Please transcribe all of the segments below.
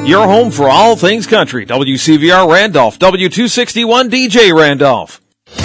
Your home for all things country. WCVR Randolph, W261 DJ Randolph.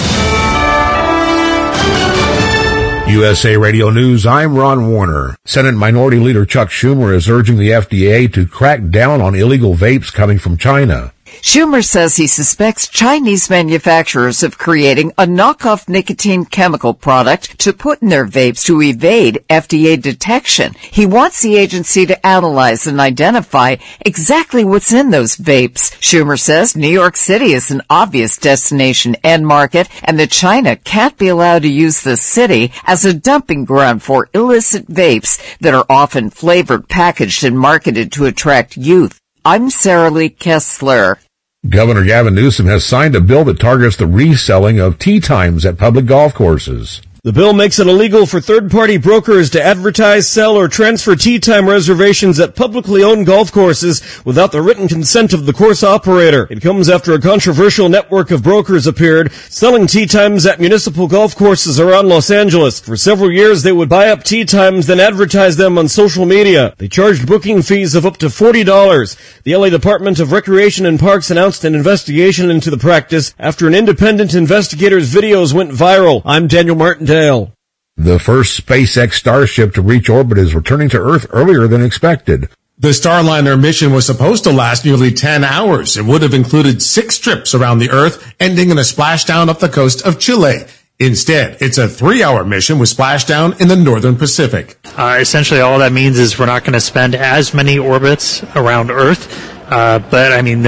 USA Radio News, I'm Ron Warner. Senate Minority Leader Chuck Schumer is urging the FDA to crack down on illegal vapes coming from China. Schumer says he suspects Chinese manufacturers of creating a knockoff nicotine chemical product to put in their vapes to evade FDA detection. He wants the agency to analyze and identify exactly what's in those vapes. Schumer says New York City is an obvious destination and market, and that China can't be allowed to use the city as a dumping ground for illicit vapes that are often flavored, packaged, and marketed to attract youth. I'm Sarah Lee Kessler. Governor Gavin Newsom has signed a bill that targets the reselling of tee times at public golf courses. The bill makes it illegal for third-party brokers to advertise, sell, or transfer tee time reservations at publicly owned golf courses without the written consent of the course operator. It comes after a controversial network of brokers appeared selling tee times at municipal golf courses around Los Angeles. For several years, they would buy up tee times, then advertise them on social media. They charged booking fees of up to $40. The LA Department of Recreation and Parks announced an investigation into the practice after an independent investigator's videos went viral. I'm Daniel Martindale. The first SpaceX Starship to reach orbit is returning to Earth earlier than expected. The Starliner mission was supposed to last nearly 10 hours. It would have included 6 trips around the Earth, ending in a splashdown off the coast of Chile. Instead, it's a 3-hour mission with splashdown in the northern Pacific. Essentially, all that means is we're not going to spend as many orbits around Earth. But, I mean,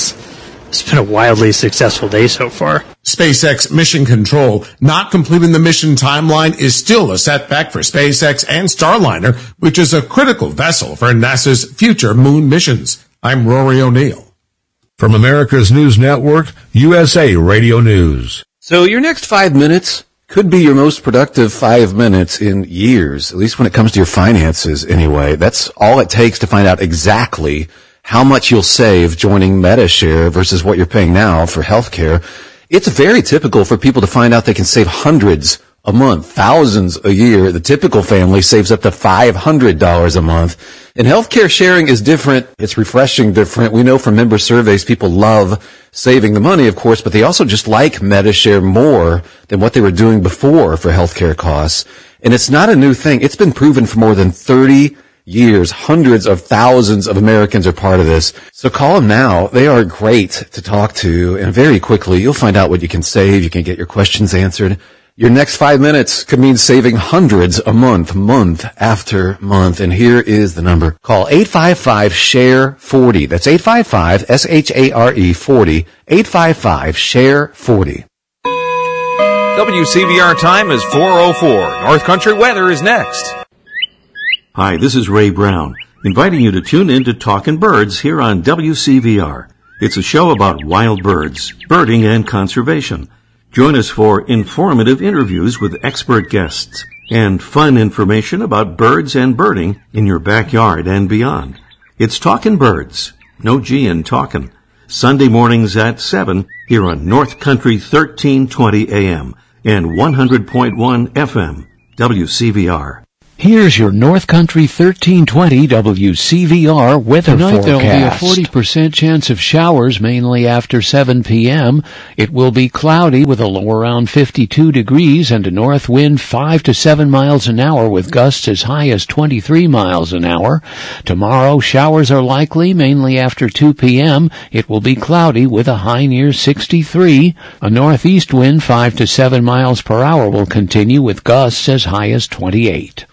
it's been a wildly successful day so far. SpaceX Mission Control not completing the mission timeline is still a setback for SpaceX and Starliner, which is a critical vessel for NASA's future moon missions. I'm Rory O'Neill. From America's News Network, USA Radio News. So your next 5 minutes could be your most productive 5 minutes in years, at least when it comes to your finances anyway. That's all it takes to find out exactly how much you'll save joining Medi-Share versus what you're paying now for healthcare. It's very typical for people to find out they can save hundreds a month, thousands a year. The typical family saves up to $500 a month. And healthcare sharing is different. It's refreshing different. We know from member surveys people love saving the money, of course, but they also just like Medi-Share more than what they were doing before for healthcare costs. And it's not a new thing. It's been proven for more than 30 years. Hundreds of thousands of Americans are part of this. So call them now. They are great to talk to, and very quickly you'll find out what you can save. You can get your questions answered. Your next 5 minutes could mean saving hundreds a month, month after month. And here is the number. Call 855-SHARE-40. That's 855-SHARE 40. 855-SHARE-40. WCVR time is 4:04. North Country weather is next. Hi, this is Ray Brown, inviting you to tune in to Talkin' Birds here on WCVR. It's a show about wild birds, birding, and conservation. Join us for informative interviews with expert guests and fun information about birds and birding in your backyard and beyond. It's Talkin' Birds, no G in talkin'. Sunday mornings at 7 here on North Country 1320 AM and 100.1 FM, WCVR. Here's your North Country 1320 WCVR weather Tonight forecast. There will be a 40% chance of showers, mainly after 7 p.m. It will be cloudy with a low around 52 degrees and a north wind 5 to 7 miles an hour with gusts as high as 23 miles an hour. Tomorrow, showers are likely, mainly after 2 p.m. It will be cloudy with a high near 63. A northeast wind 5 to 7 miles per hour will continue with gusts as high as 28.